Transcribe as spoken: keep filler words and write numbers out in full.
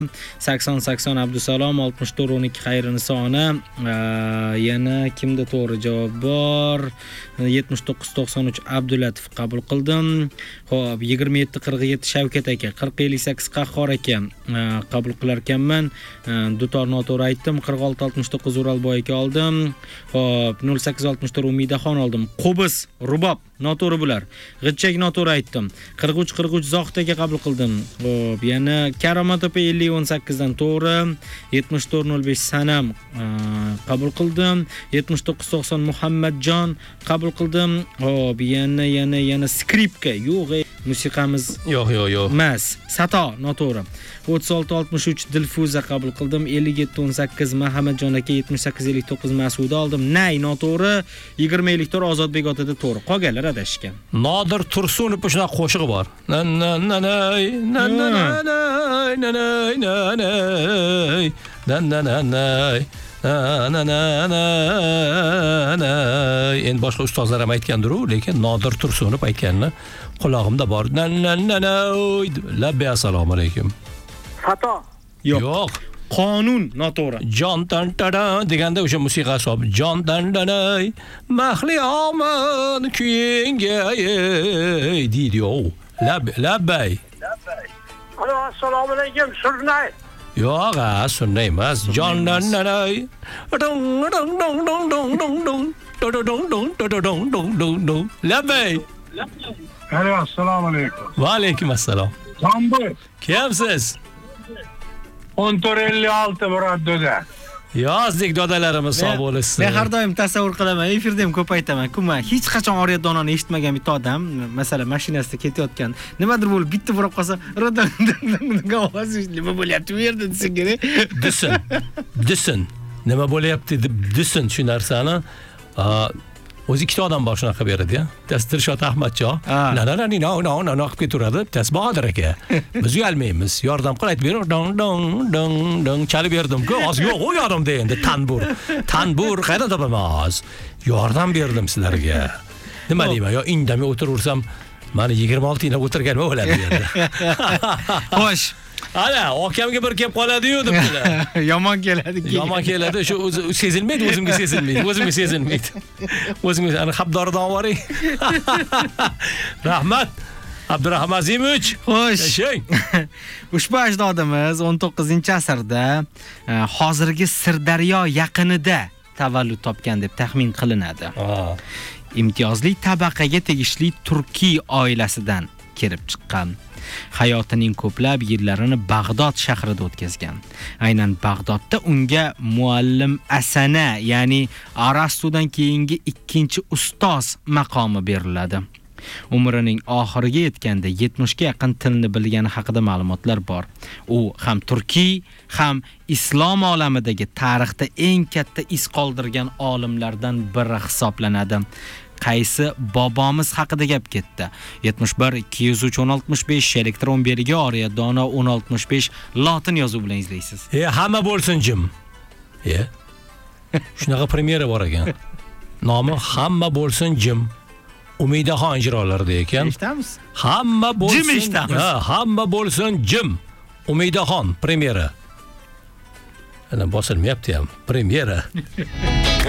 sakson sakson Abdusalom, oltmish to'rt o'n ikki Xayrinisoni. Yana kimda to'g'ri javob bor? yetmish to'qqiz to'qson uch Abdulatif qabul qildim. Xo'p, yigirma yetti qirq yetti Shavkat aka, qirq ellik sakkiz Qahhor aka qabul qilar ekanman. Dutor noto'g'ri aytdim. qirq olti oltmish to'qqiz Uralboy aka oldim. Xo'p, nol sakkiz oltmish to'rt Umidaxon oldim. Qo'bis, Rubob noto'g'ri bular. G'itchak noto'g'ri aytdim. qirq uch qirq uch Zohid aka qabul qildim. Xo'p, yana Karomat opa ellik o'n sakkiz dan to'g'ri. yetmish to'rt nol besh Sanam qabul qildim. yetmish to'qqiz to'qson Muhammadjon qabul qildim. Xo'p, yana yana yana skripka. Yo'q, musiqamiz yo'q, yo'q, yo'q. Emas. Sato noto'g'ri. o'ttiz olti oltmish uch Dilfuza qabul qildim. ellik yetti o'n sakkiz Muhammadjon aka, yetmish sakkiz ellik to'qqiz Masuda oldim. Nay noto'g'ri. yigirma ellik to'rt Ozodbek otada to'g'ri. Qolganlar adashgan. Nodir Tursunov shunaqa qo'shig'i bor. Na na na na na na na na na na na na na na na na na. Endi boshqa ustozlar ham aytgandir-ku, lekin Nodir Tursunov aytganini qulog'imda bor. Na na na na. Labbi assalomu alaykum. Xato. Yo'q. Qonun noto'g'ri. Jon tan tadan deganda o'sha musiqa hisob. Jon tan tanay, mahli omon kuyinga deydi yo. Lab labbay. Alo, assalomu alaykum, Surnay. Yo'q, Surnay emas. Jon tan tanay. Dong dong dong dong dong dong dong. Dong dong dong dong dong dong dong. Labbay. Alo, assalomu alaykum. Va alaykum assalom. Tambur. Kimsiz? o'n to'rt ellik olti Muroddoda. Yozdik dodalarimiz sog' bo'lsin. Men har doim tasavvur qilaman, efirda ham ko'p aytaman. Kuma hech qachon Oriyat dononi eshitmagan bitta odam, masalan, mashinasida ketayotgan, nimadir bo'lib bitta burab qolsa, radonga ovoz nima bo'lyapti bu yerda desa kerak. Desin. Desin. Nima bo'lyapti deb desin shu narsani. O'zi ikkita odam bor shunaqa beradi-ya. Bittasi Dilshod Ahmadjon. Na na na no no no no qilib keturadi. Bittasi Bahodir aka. Biz uyalmaymiz. Yordam qil aytib ber. Dong dong dong dong chalib berdim-ku. Hozir yo'q u yordamda endi tanbur. Tanbur qayerdan topamiz? Yordam berdim sizlarga. Nima deyman? Yo indamay o'tiraversam, meni yigirma olti yil o'tirganman o'ladi endi. Xo'sh. Ana, okamga bir kelib qoladi-yu debdilar. Yomon keladi. Yomon keladi. Shu o'zi sezilmaydi, o'zimga sezilmaydi. O'zimga sezilmaydi. O'zimga ana xabdoridan oling. Rahmat. Abdurahmon Azimovich. Xo'sh. Ushbu ajdodimiz o'n to'qqizinchi asrda hozirgi Sirdaryo yaqinida tavallud topgan deb taxmin qilinadi. Imtiyozli tabaqaga tegishli turkiy oilasidan kelib chiqqan. Hayotining ko'plab yillarini Bag'dod shahrida o'tkazgan. Aynan Bag'dodda unga muallim asana, ya'ni Arastudan keyingi ikkinchi ustoz maqomi beriladi. Umrining oxiriga yetganda yetmish ga yaqin tilni bilgani haqida ma'lumotlar bor. U ham turkiy, ham islom olamidagi tarixda eng katta iz qoldirgan olimlardan biri hisoblanadi. Qaysi bobomiz haqida gap ketdi? yetmish bir ikki yuz uch o'n oltmish besh elektron belgi Oriyat dono o'n oltmish besh lotin yozuvi bilan izlaysiz. E, hamma bo'lsin jim. E. Shunaqa premyera bor ekan. Nomi Hamma bo'lsin jim. Umidaxon ijrolarida ekan. Eshitamiz? Hamma bo'lsin. Jim eshitamiz. Ha, hamma bo'lsin jim. Umidaxon premyera. Ana bosilmayapti ham. Premyera.